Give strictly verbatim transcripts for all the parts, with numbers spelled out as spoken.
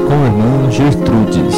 com a irmã Gertrudes.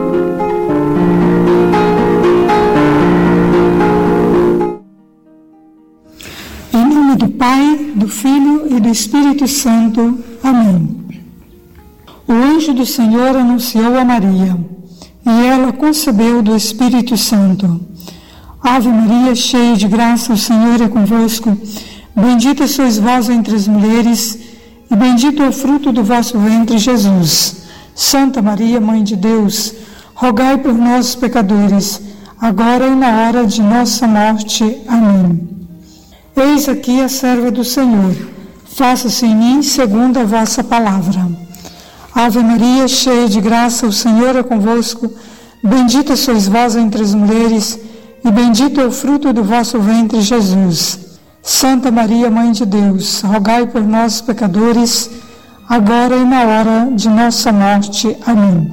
Em nome do Pai, do Filho e do Espírito Santo. Amém. O anjo do Senhor anunciou a Maria, e ela concebeu do Espírito Santo. Ave Maria, cheia de graça, o Senhor é convosco. Bendita sois vós entre as mulheres, e bendito é o fruto do vosso ventre, Jesus. Santa Maria, Mãe de Deus, rogai por nós, pecadores, agora e na hora de nossa morte. Amém. Eis aqui a serva do Senhor. Faça-se em mim segundo a vossa palavra. Ave Maria, cheia de graça, o Senhor é convosco. Bendita sois vós entre as mulheres, e bendito é o fruto do vosso ventre, Jesus. Santa Maria, Mãe de Deus, rogai por nós, pecadores, agora e na hora de nossa morte. Amém.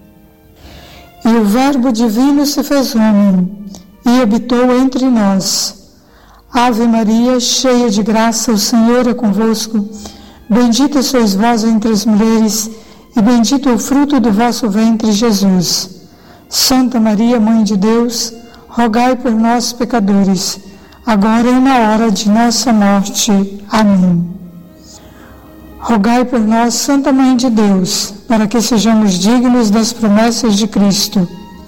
E o Verbo divino se fez homem, e habitou entre nós. Ave Maria, cheia de graça, o Senhor é convosco. Bendita sois vós entre as mulheres, e bendito é o fruto do vosso ventre, Jesus. Santa Maria, Mãe de Deus, rogai por nós, pecadores, agora e na hora de nossa morte. Amém. Rogai por nós, Santa Mãe de Deus, para que sejamos dignos das promessas de Cristo.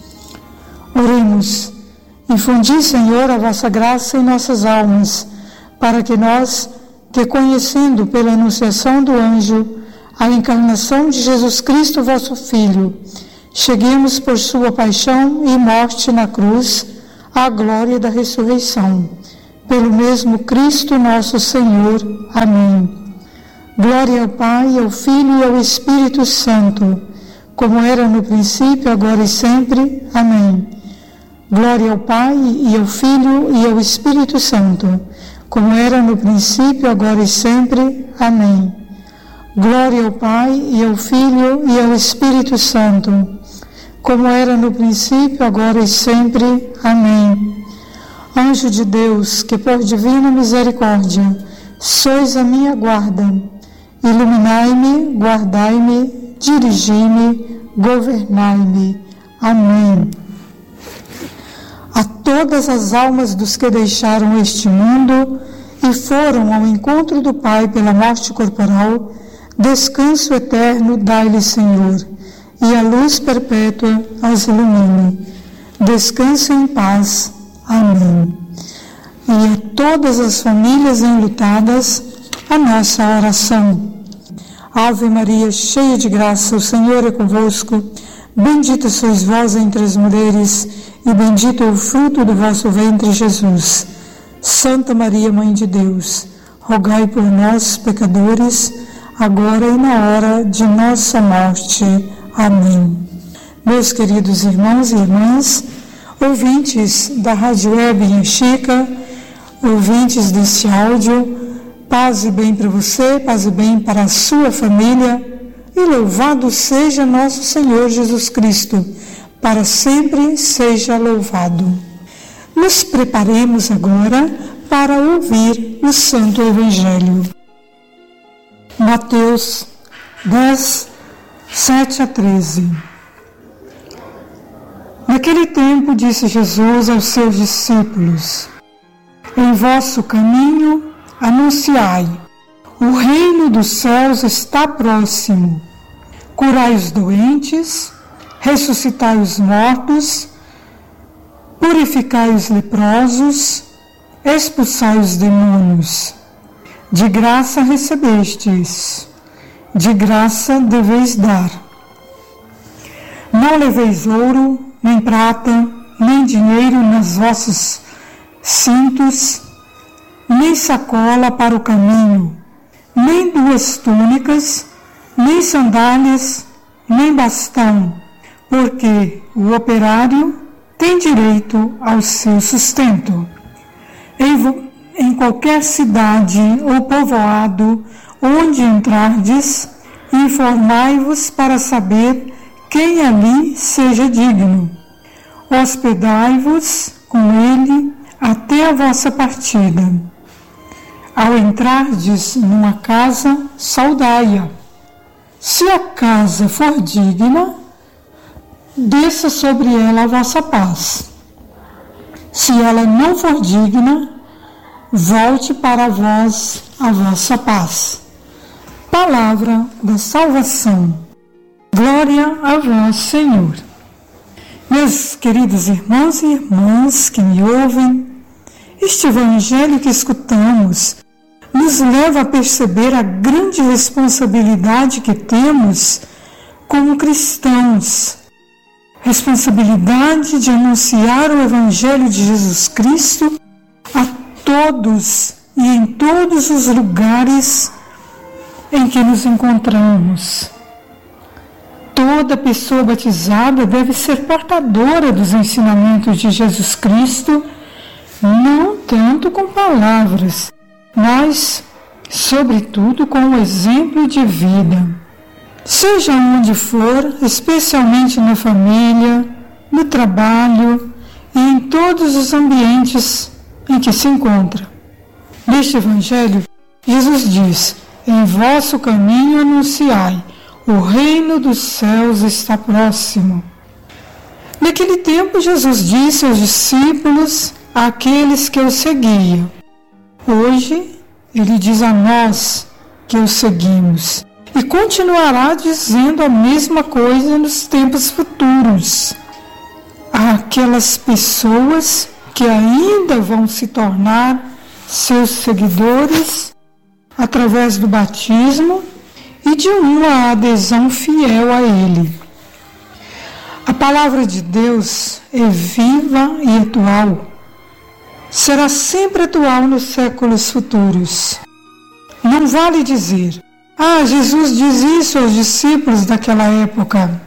Oremos. Infundi, Senhor, a vossa graça em nossas almas, para que nós, te conhecendo pela anunciação do anjo, a encarnação de Jesus Cristo, vosso Filho, cheguemos por sua paixão e morte na cruz, à glória da ressurreição. Pelo mesmo Cristo nosso Senhor. Amém. Glória ao Pai, ao Filho e ao Espírito Santo, como era no princípio, agora e sempre. Amém. Glória ao Pai, e ao Filho e ao Espírito Santo, como era no princípio, agora e sempre. Amém. Glória ao Pai, e ao Filho e ao Espírito Santo, como era no princípio, agora e sempre. Amém. Anjo de Deus, que por divina misericórdia sois a minha guarda, iluminai-me, guardai-me, dirigi-me, governai-me. Amém. A todas as almas dos que deixaram este mundo e foram ao encontro do Pai pela morte corporal, descanso eterno dai-lhe, Senhor, e a luz perpétua as ilumine. Descansem em paz. Amém. E a todas as famílias enlutadas, a nossa oração. Ave Maria, cheia de graça, o Senhor é convosco. Bendita sois vós entre as mulheres, e bendito é o fruto do vosso ventre, Jesus. Santa Maria, Mãe de Deus, rogai por nós, pecadores, agora e na hora de nossa morte. Amém. Meus queridos irmãos e irmãs, ouvintes da Rádio Web Anchieta, ouvintes deste áudio, paz e bem para você, paz e bem para a sua família, e louvado seja nosso Senhor Jesus Cristo, para sempre seja louvado. Nos preparemos agora para ouvir o Santo Evangelho. Mateus dez, sete a treze. Naquele tempo disse Jesus aos seus discípulos: em vosso caminho anunciai, o reino dos céus está próximo. Curai os doentes, ressuscitai os mortos, purificai os leprosos, expulsai os demônios. De graça recebestes, de graça deveis dar. Não leveis ouro, nem prata, nem dinheiro nas vossos cintos, nem sacola para o caminho, nem duas túnicas, nem sandálias, nem bastão, porque o operário tem direito ao seu sustento. Em, em qualquer cidade ou povoado onde entrardes, informai-vos para saber quem ali seja digno. Hospedai-vos com ele até a vossa partida. Ao entrardes numa casa, saudai-a. Se a casa for digna, desça sobre ela a vossa paz. Se ela não for digna, volte para vós a vossa paz. Palavra da salvação. Glória a vós, Senhor. Meus queridos irmãos e irmãs que me ouvem, este evangelho que escutamos nos leva a perceber a grande responsabilidade que temos como cristãos. Responsabilidade de anunciar o evangelho de Jesus Cristo a todos e em todos os lugares em que nos encontramos. Toda pessoa batizada deve ser portadora dos ensinamentos de Jesus Cristo, não tanto com palavras, mas, sobretudo, com o exemplo de vida. Seja onde for, especialmente na família, no trabalho e em todos os ambientes em que se encontra. Neste Evangelho, Jesus diz: em vosso caminho anunciai, o reino dos céus está próximo. Naquele tempo, Jesus disse aos discípulos, àqueles que o seguiam. Hoje, ele diz a nós que o seguimos e continuará dizendo a mesma coisa nos tempos futuros. Aquelas pessoas que ainda vão se tornar seus seguidores através do batismo e de uma adesão fiel a ele. A palavra de Deus é viva e atual. Será sempre atual nos séculos futuros. Não vale dizer: ah, Jesus diz isso aos discípulos daquela época.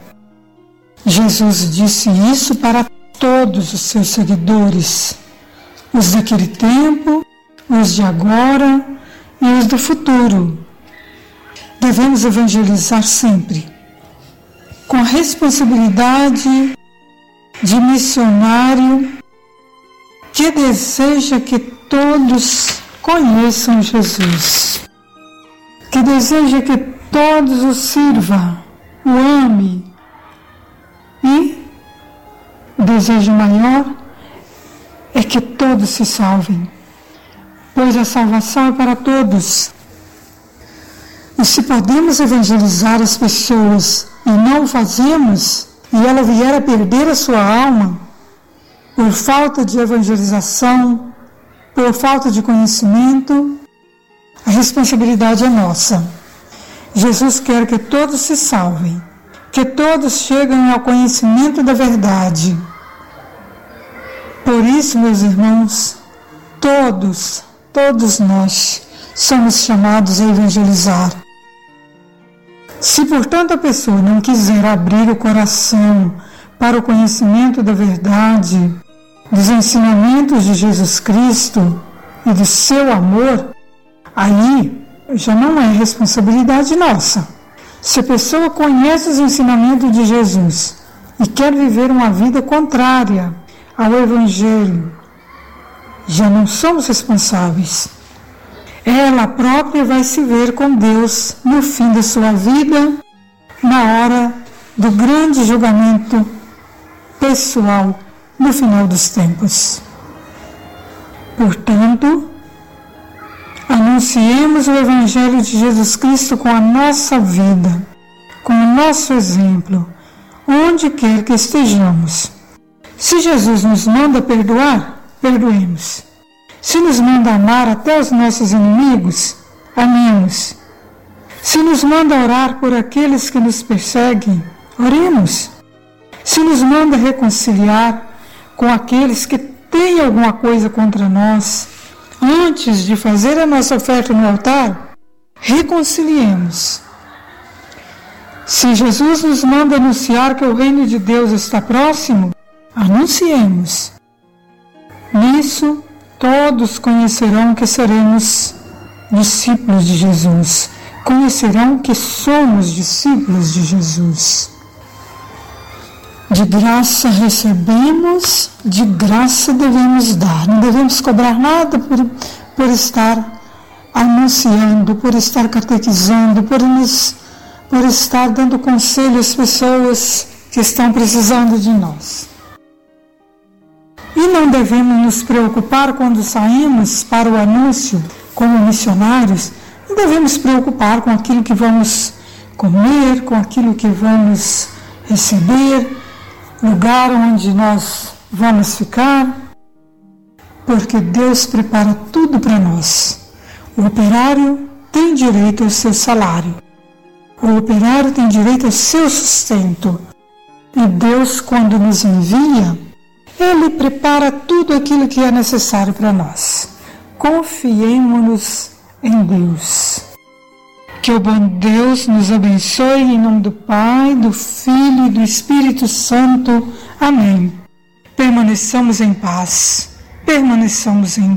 Jesus disse isso para todos os seus seguidores, os daquele tempo, os de agora e os do futuro. Devemos evangelizar sempre, com a responsabilidade de missionário que deseja que todos conheçam Jesus, que deseja que todos o sirva, o ame, e o desejo maior é que todos se salvem, pois a salvação é para todos. E se podemos evangelizar as pessoas e não o fazemos, e ela vier a perder a sua alma, por falta de evangelização, por falta de conhecimento, a responsabilidade é nossa. Jesus quer que todos se salvem, que todos cheguem ao conhecimento da verdade. Por isso, meus irmãos, todos, todos nós somos chamados a evangelizar. Se, portanto, a pessoa não quiser abrir o coração para o conhecimento da verdade, dos ensinamentos de Jesus Cristo e do seu amor, aí já não é responsabilidade nossa. Se a pessoa conhece os ensinamentos de Jesus e quer viver uma vida contrária ao Evangelho, já não somos responsáveis. Ela própria vai se ver com Deus no fim da sua vida, na hora do grande julgamento pessoal, no final dos tempos. Portanto, anunciemos o Evangelho de Jesus Cristo com a nossa vida, com o nosso exemplo, onde quer que estejamos. Se Jesus nos manda perdoar, perdoemos. Se nos manda amar até os nossos inimigos, amemos. Se nos manda orar por aqueles que nos perseguem, oremos. Se nos manda reconciliar com aqueles que têm alguma coisa contra nós, antes de fazer a nossa oferta no altar, reconciliemos. Se Jesus nos manda anunciar que o reino de Deus está próximo, anunciemos. Nisso, todos conhecerão que seremos discípulos de Jesus. Conhecerão que somos discípulos de Jesus. De graça recebemos, de graça devemos dar. Não devemos cobrar nada por, por estar anunciando, por estar catequizando, por nos por estar dando conselho às pessoas que estão precisando de nós. E não devemos nos preocupar quando saímos para o anúncio como missionários, não devemos preocupar com aquilo que vamos comer, com aquilo que vamos receber, lugar onde nós vamos ficar, porque Deus prepara tudo para nós. O operário tem direito ao seu salário. O operário tem direito ao seu sustento. E Deus, quando nos envia, Ele prepara tudo aquilo que é necessário para nós. Confiemo-nos em Deus. Que o bom Deus nos abençoe em nome do Pai, do Filho e do Espírito Santo. Amém. Permaneçamos em paz. Permaneçamos em